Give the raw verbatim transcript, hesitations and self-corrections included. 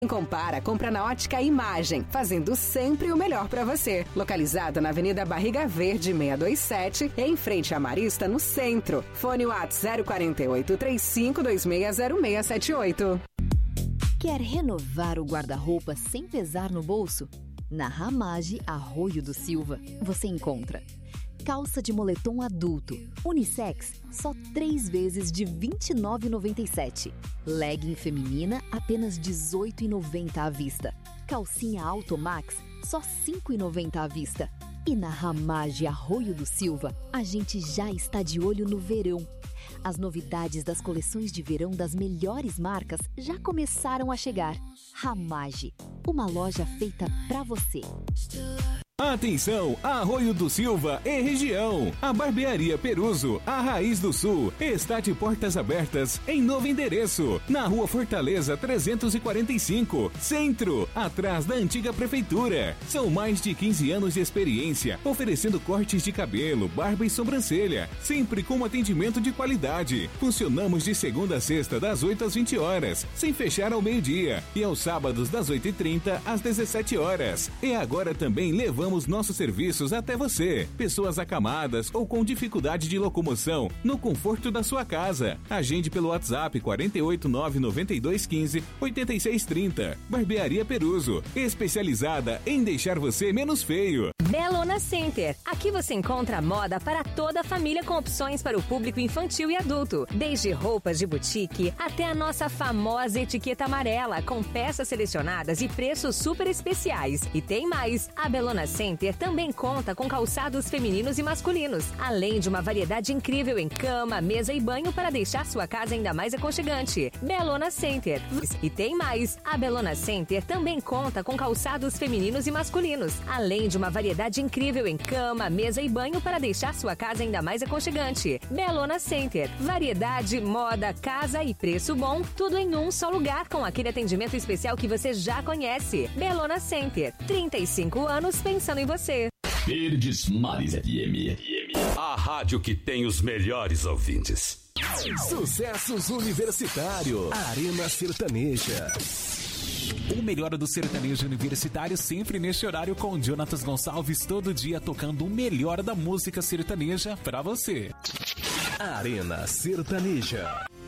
Quem compara, compra na Ótica Imagem, fazendo sempre o melhor para você. Localizado na Avenida Barriga Verde seiscentos e vinte e sete, em frente à Marista, no centro. Fone WhatsApp zero quatro oito, três cinco dois seis zero seis sete oito. Quer renovar o guarda-roupa sem pesar no bolso? Na Ramage Arroio do Silva, você encontra calça de moletom adulto, unissex, só três vezes de vinte e nove reais e noventa e sete centavos. Legging feminina, apenas dezoito reais e noventa centavos à vista. Calcinha Alto Max, só cinco reais e noventa centavos à vista. E na Ramage Arroio do Silva, a gente já está de olho no verão. As novidades das coleções de verão das melhores marcas já começaram a chegar. Ramage, uma loja feita pra você. Atenção, Arroio do Silva e região. A Barbearia Peruso, a Raiz do Sul, está de portas abertas em novo endereço, na Rua Fortaleza trezentos e quarenta e cinco, Centro, atrás da antiga prefeitura. São mais de quinze anos de experiência, oferecendo cortes de cabelo, barba e sobrancelha, sempre com atendimento de qualidade. Funcionamos de segunda a sexta, das oito às vinte horas, sem fechar ao meio-dia, e aos sábados das oito e trinta às dezessete horas. E agora também levamos nossos serviços até você. Pessoas acamadas ou com dificuldade de locomoção, no conforto da sua casa. Agende pelo WhatsApp quatro oito nove nove dois um cinco oito seis três zero. Barbearia Peruso, especializada em deixar você menos feio. Bellona Center. Aqui você encontra moda para toda a família com opções para o público infantil e adulto. Desde roupas de boutique até a nossa famosa etiqueta amarela com peças selecionadas e preços super especiais. E tem mais. A Bellona Center também conta com calçados femininos e masculinos, além de uma variedade incrível em cama, mesa e banho para deixar sua casa ainda mais aconchegante. Bellona Center. E tem mais. A Bellona Center também conta com calçados femininos e masculinos, além de uma variedade incrível em cama, mesa e banho para deixar sua casa ainda mais aconchegante. Bellona Center. Variedade, moda, casa e preço bom, tudo em um só lugar com aquele atendimento especial que você já conhece. Bellona Center. trinta e cinco anos pensando em você. Verdes Mares F M. A rádio que tem os melhores ouvintes. Sucessos Universitário. Arena Sertaneja. O melhor do sertanejo universitário sempre neste horário com Jonatas Gonçalves, todo dia tocando o melhor da música sertaneja pra você. Arena Sertaneja.